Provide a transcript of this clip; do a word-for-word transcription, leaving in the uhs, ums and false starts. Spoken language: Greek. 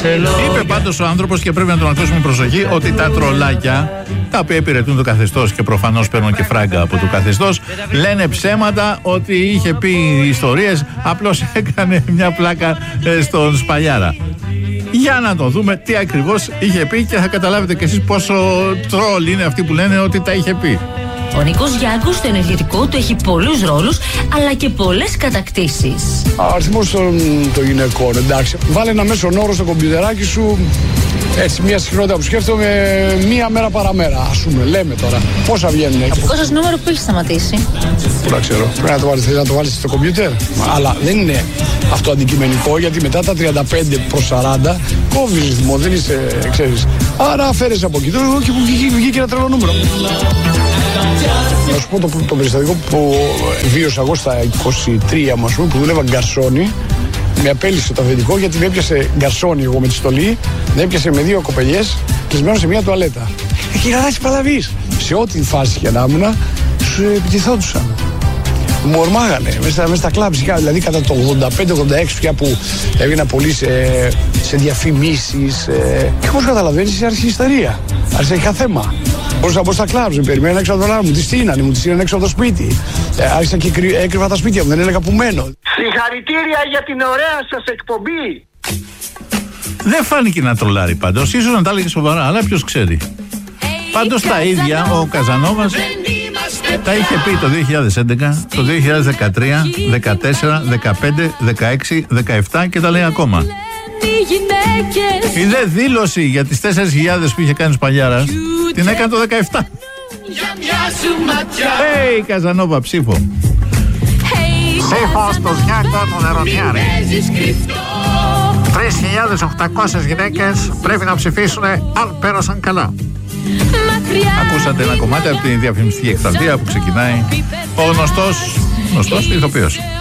Είπε πάντως ο άνθρωπος, και πρέπει να τον ακούσουμε προσοχή, ότι τα τρολάκια, τα οποία υπηρετούν το καθεστώς και προφανώς παίρνουν και φράγκα από το καθεστώς, λένε ψέματα, ότι είχε πει ιστορίες, απλώς έκανε μια πλάκα στον Σπαλιάρα. Για να το δούμε τι ακριβώς είχε πει και θα καταλάβετε κι εσείς πόσο τρόλ είναι αυτοί που λένε ότι τα είχε πει. Ο Νίκος Γιάνκος στο ενεργητικό του έχει πολλούς ρόλους, αλλά και πολλές κατακτήσεις. Αριθμός των, των γυναικών, εντάξει. Βάλε ένα μέσον όρο στο κομπιουτεράκι σου, έτσι, μια συχνότητα που σκέφτομαι μία μέρα παραμέρα, ας πούμε, λέμε τώρα. Πόσα βγαίνουν έτσι. Δικό σας νούμερο που έχει σταματήσει. Πού να ξέρω. Πρέπει να το βάλεις, να το βάλεις στο κομπιούτερ. Αλλά δεν είναι αυτό αντικειμενικό, γιατί μετά τα τριάντα πέντε προς σαράντα κόβεις ρυθμό, δεν είσαι, ξέρεις. Άρα αφαίρεσαι από εκεί. Τώρα και που βγήκε, βγήκε ένα τρελό νούμερο. Να σου πω το, το περιστατικό που βίωσα εγώ στα είκοσι τρία μου, που δούλευα γκαρσόνι. Με απέλυσε το αφεντικό γιατί με έπιασε γκαρσόνι εγώ με τη στολή. Με έπιασε με δύο κοπελιές κλεισμένο σε μια τουαλέτα. Εκεί γαδάσει παλαβείς. Σε ό,τι φάση και να ήμουνα, σου επιτιθόντουσαν. Μου ορμάγανε μέσα στα κλαμπ. Δηλαδή κατά το ογδόντα πέντε ογδόντα έξι πια που έβγαινα πολύ σε, σε διαφημίσεις. Ε, και όπως καταλαβαίνεις, άρχισε η ιστορία. Άρχισε είχα θέμα. Μπορούσα να μπω στα κλαμπ, με περιμέναν έξω από το λάδι μου. Τι στείνανε, μου τη στείνανε έξω από το σπίτι. Ε, άρχισα και κρυ, έκρυβα τα σπίτια μου, δεν έλεγα που μένω. Συγχαρητήρια για την ωραία σας εκπομπή. Δεν φάνηκε να τρολάρει πάντως, ίσως να τα έλεγε σοβαρά, αλλά ποιος ξέρει. Πάντως τα ίδια ο Καζανόβας τα είχε πει το δύο χιλιάδες έντεκα, το δύο χιλιάδες δεκατρία, δεκατέσσερα, δεκαπέντε, δεκαέξι, δεκαεπτά και τα λέει ακόμα. Η δε δήλωση για τις τέσσερις χιλιάδες που είχε κάνει ο Σπαλιάρας την έκανε το δεκαεπτά. Hey, Καζανόβα, ψήφο. Ψήφο στους Γιάνκο τον Ερωτιάρη. τρεις χιλιάδες οκτακόσιες γυναίκες πρέπει να ψηφίσουν αν πέρασαν καλά. Ακούσατε ένα κομμάτι από τη διαφημιστική εκστρατεία που ξεκινάει ο γνωστός, γνωστός ηθοποιός.